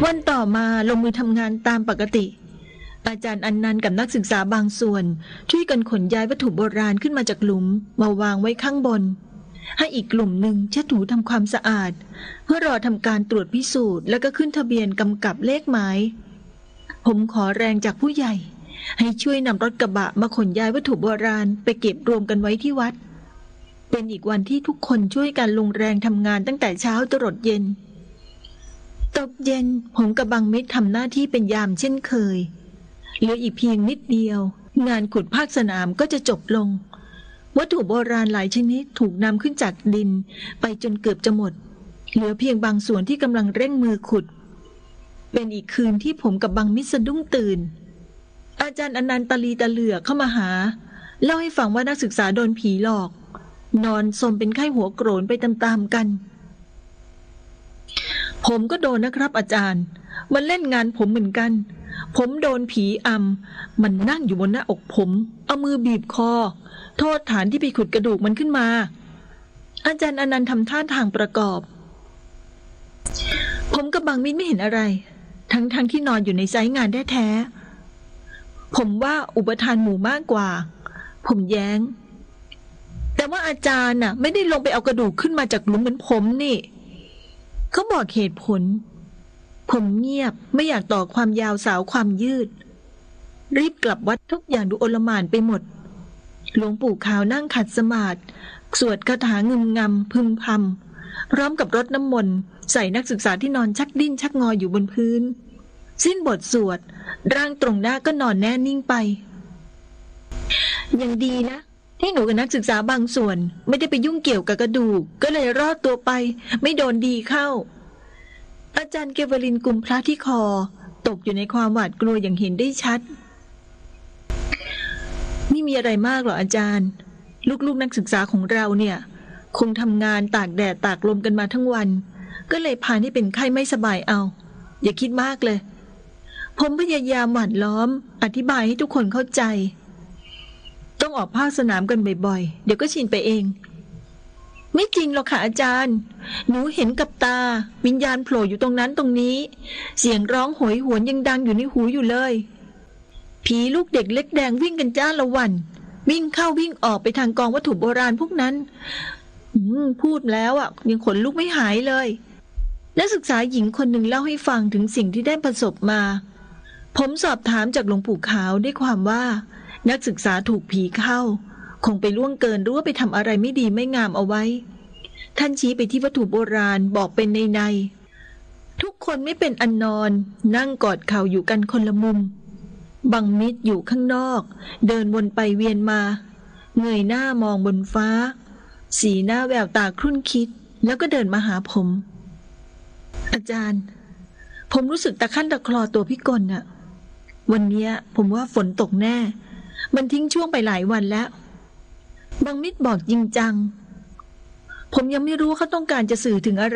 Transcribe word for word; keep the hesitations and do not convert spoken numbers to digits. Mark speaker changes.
Speaker 1: วันต่อมาลงมือทำงานตามปกติอาจารย์อันนันต์กับนักศึกษาบางส่วนช่วยกันขนย้ายวัตถุโบราณขึ้นมาจากหลุมมาวางไว้ข้างบนให้อีกกลุ่มหนึ่งเช็ดถูทำความสะอาดเพื่อรอทำการตรวจพิสูจน์แล้วก็ขึ้นทะเบียนกำกับเลขหมายผมขอแรงจากผู้ใหญ่ให้ช่วยนำรถกระบะมาขนย้ายวัตถุโบราณไปเก็บรวมกันไว้ที่วัดเป็นอีกวันที่ทุกคนช่วยกันลงแรงทำงานตั้งแต่เช้าตลอดเย็นตกเย็นผมกับบังมิตรทำหน้าที่เป็นยามเช่นเคยเหลืออีกเพียงนิดเดียวงานขุดภาคสนามก็จะจบลงวัตถุโบราณหลายชนิดถูกนำขึ้นจากดินไปจนเกือบจะหมดเหลือเพียงบางส่วนที่กำลังเร่งมือขุดเป็นอีกคืนที่ผมกับบังมิตรสะดุ้งตื่นอาจารย์อนันต์ตะลีตะเหลือเข้ามาหาเล่าให้ฟังว่านักศึกษาโดนผีหลอกนอนสมเป็นไข้หัวโกรนไปตามๆกันผมก็โดนนะครับอาจารย์มันเล่นงานผมเหมือนกันผมโดนผีอำมันนั่งอยู่บนหน้าอกผมเอามือบีบคอโทษฐานที่ไปขุดกระดูกมันขึ้นมาอาจารย์อนันต์ทำท่าทางประกอบผมกับบังมิตรไม่เห็นอะไรทั้งๆ ท, ที่นอนอยู่ในไซต์งานแท้ๆผมว่าอุปทานหมู่มากกว่าผมแย้งแต่ว่าอาจารย์น่ะไม่ได้ลงไปเอากระดูกขึ้นมาจากหลุมเหมือนผมนี่เขาบอกเหตุผลผมเงียบไม่อยากต่อความยาวสาวความยืดรีบกลับวัดทุกอย่างดูโอลหม่านไปหมดหลวงปู่ขาวนั่งขัดสมาธิสวดคาถางึมงำพึมพำพร้อมกับรดน้ำมนต์ใส่นักศึกษาที่นอนชักดิ้นชักงออยู่บนพื้นสิ้นบทสวดร่างตรงหน้าก็นอนแน่นิ่งไปยังดีนะที่หนูกับนักศึกษาบางส่วนไม่ได้ไปยุ่งเกี่ยวกับกระดูกก็เลยรอดตัวไปไม่โดนดีเข้าอาจารย์เกวลินกุมพระที่คอตกอยู่ในความหวาดกลัวอย่างเห็นได้ชัดนี่มีอะไรมากหรออาจารย์ลูกๆนักศึกษาของเราเนี่ยคงทำงานตากแดดตากลมกันมาทั้งวันก็เลยพาให้เป็นไข้ไม่สบายเอาอย่าคิดมากเลยผมพยายามหว่านล้อมอธิบายให้ทุกคนเข้าใจต้องออกภาคสนามกันบ่อยๆเดี๋ยวก็ชินไปเองไม่จริงหรอกค่ะอาจารย์หนูเห็นกับตาวิญญาณโผล่อยู่ตรงนั้นตรงนี้เสียงร้องโหยหวนยังดังอยู่ในหูอยู่เลยผีลูกเด็กเล็กแดงวิ่งกันจ้าละวันวิ่งเข้าวิ่งออกไปทางกองวัตถุโบราณพวกนั้นพูดแล้วอ่ะยังขนลุกไม่หายเลยนักศึกษาหญิงคนหนึ่งเล่าให้ฟังถึงสิ่งที่ได้ประสบมาผมสอบถามจากหลวงปู่ขาวได้ความว่านักศึกษาถูกผีเข้าคงไปล่วงเกินหรือว่าไปทำอะไรไม่ดีไม่งามเอาไว้ท่านชี้ไปที่วัตถุโบราณบอกเป็นในในทุกคนไม่เป็นอันนอนนั่งกอดเข่าอยู่กันคนละมุมบังมิตรอยู่ข้างนอกเดินวนไปเวียนมาเงยหน้ามองบนฟ้าสีหน้าแววตาครุ่นคิดแล้วก็เดินมาหาผมอาจารย์ผมรู้สึกตะคั่นตะคลอตัวพิกลน่ะวันนี้ผมว่าฝนตกแน่มันทิ้งช่วงไปหลายวันแล้วบังมิตรบอกจริงจังผมยังไม่รู้เขาต้องการจะสื่อถึงอะไร